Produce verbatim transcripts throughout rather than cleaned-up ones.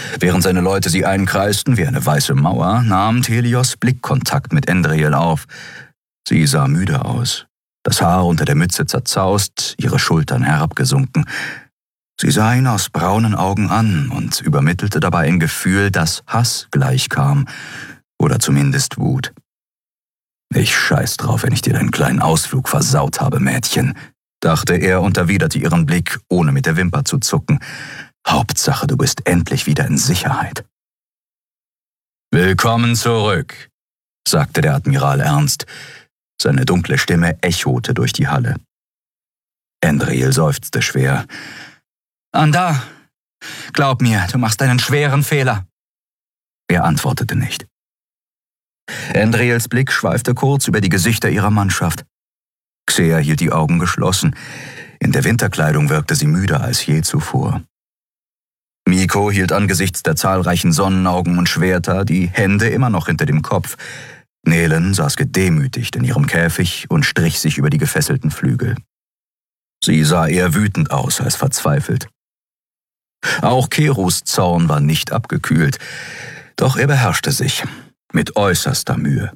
Während seine Leute sie einkreisten wie eine weiße Mauer, nahm Telios Blickkontakt mit Endriel auf. Sie sah müde aus, das Haar unter der Mütze zerzaust, ihre Schultern herabgesunken. Sie sah ihn aus braunen Augen an und übermittelte dabei ein Gefühl, das Hass gleichkam, oder zumindest Wut. »Ich scheiß drauf, wenn ich dir deinen kleinen Ausflug versaut habe, Mädchen«, dachte er und erwiderte ihren Blick, ohne mit der Wimper zu zucken. »Hauptsache, du bist endlich wieder in Sicherheit.« »Willkommen zurück«, sagte der Admiral ernst. Seine dunkle Stimme echote durch die Halle. Endriel seufzte schwer. »Andar, glaub mir, du machst einen schweren Fehler.« Er antwortete nicht. Endriels Blick schweifte kurz über die Gesichter ihrer Mannschaft. Xea hielt die Augen geschlossen. In der Winterkleidung wirkte sie müder als je zuvor. Miko hielt angesichts der zahlreichen Sonnenaugen und Schwerter die Hände immer noch hinter dem Kopf. Nelen saß gedemütigt in ihrem Käfig und strich sich über die gefesselten Flügel. Sie sah eher wütend aus als verzweifelt. Auch Kerus Zorn war nicht abgekühlt, doch er beherrschte sich, mit äußerster Mühe.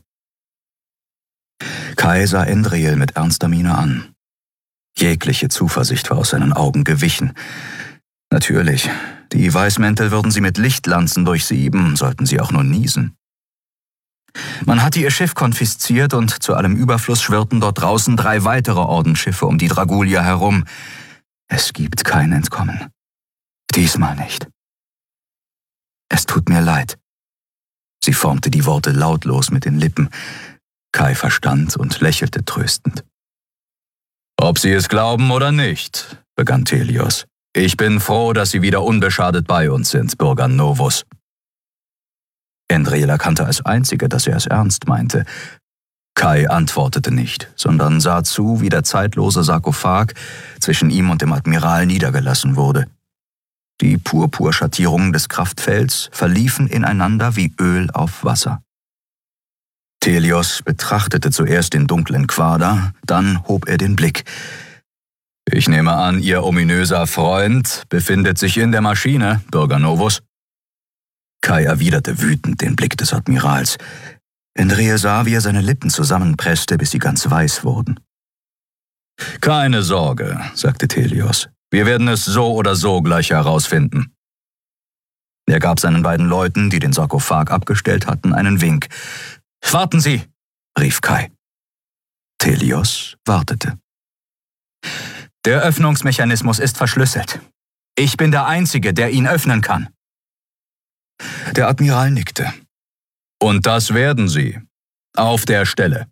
Kai sah Endriel mit ernster Miene an. Jegliche Zuversicht war aus seinen Augen gewichen. Natürlich, die Weißmäntel würden sie mit Lichtlanzen durchsieben, sollten sie auch nur niesen. Man hatte ihr Schiff konfisziert und zu allem Überfluss schwirrten dort draußen drei weitere Ordensschiffe um die Dragulia herum. Es gibt kein Entkommen. Diesmal nicht. Es tut mir leid. Sie formte die Worte lautlos mit den Lippen. Kai verstand und lächelte tröstend. »Ob Sie es glauben oder nicht«, begann Telios. »Ich bin froh, dass Sie wieder unbeschadet bei uns sind, Bürger Novus.« Endriel erkannte als Einzige, dass er es ernst meinte. Kai antwortete nicht, sondern sah zu, wie der zeitlose Sarkophag zwischen ihm und dem Admiral niedergelassen wurde. Die Purpurschattierungen des Kraftfelds verliefen ineinander wie Öl auf Wasser. Telios betrachtete zuerst den dunklen Quader, dann hob er den Blick. »Ich nehme an, Ihr ominöser Freund befindet sich in der Maschine, Bürger Novus.« Kai erwiderte wütend den Blick des Admirals. Endriel sah, wie er seine Lippen zusammenpresste, bis sie ganz weiß wurden. »Keine Sorge«, sagte Telios. »Wir werden es so oder so gleich herausfinden.« Er gab seinen beiden Leuten, die den Sarkophag abgestellt hatten, einen Wink. »Warten Sie«, rief Kai. Telios wartete. »Der Öffnungsmechanismus ist verschlüsselt. Ich bin der Einzige, der ihn öffnen kann.« Der Admiral nickte. »Und das werden Sie. Auf der Stelle.«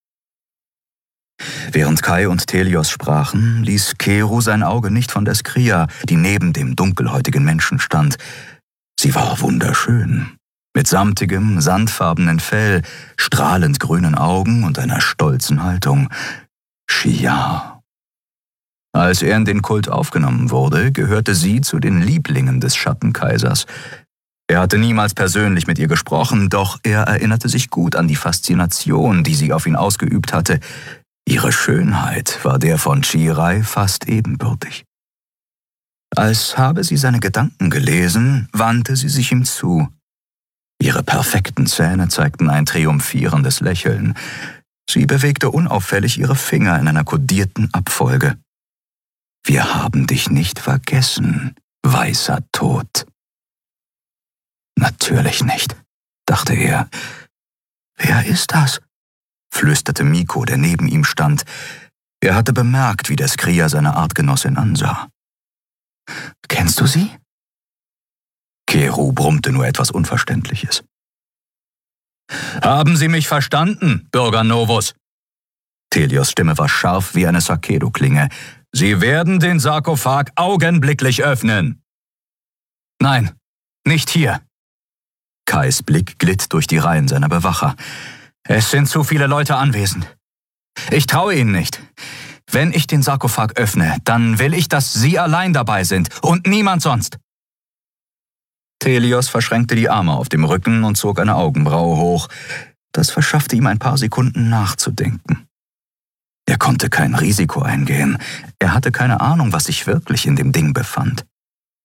Während Kai und Telios sprachen, ließ Keru sein Auge nicht von der Skria, die neben dem dunkelhäutigen Menschen stand. Sie war wunderschön, mit samtigem, sandfarbenen Fell, strahlend grünen Augen und einer stolzen Haltung. Shiar. Als er in den Kult aufgenommen wurde, gehörte sie zu den Lieblingen des Schattenkaisers. Er hatte niemals persönlich mit ihr gesprochen, doch er erinnerte sich gut an die Faszination, die sie auf ihn ausgeübt hatte. Ihre Schönheit war der von Chirai fast ebenbürtig. Als habe sie seine Gedanken gelesen, wandte sie sich ihm zu. Ihre perfekten Zähne zeigten ein triumphierendes Lächeln. Sie bewegte unauffällig ihre Finger in einer kodierten Abfolge. »Wir haben dich nicht vergessen, weißer Tod.« »Natürlich nicht«, dachte er. »Wer ist das?« flüsterte Miko, der neben ihm stand. Er hatte bemerkt, wie der Skria seine Artgenossin ansah. »Kennst du sie?« Keru brummte nur etwas Unverständliches. »Haben Sie mich verstanden, Bürger Novus?« Telios Stimme war scharf wie eine Sakedo-Klinge. »Sie werden den Sarkophag augenblicklich öffnen.« »Nein, nicht hier.« Kais Blick glitt durch die Reihen seiner Bewacher. »Es sind zu viele Leute anwesend. Ich traue Ihnen nicht. Wenn ich den Sarkophag öffne, dann will ich, dass Sie allein dabei sind und niemand sonst.« Telios verschränkte die Arme auf dem Rücken und zog eine Augenbraue hoch. Das verschaffte ihm ein paar Sekunden nachzudenken. Er konnte kein Risiko eingehen. Er hatte keine Ahnung, was sich wirklich in dem Ding befand.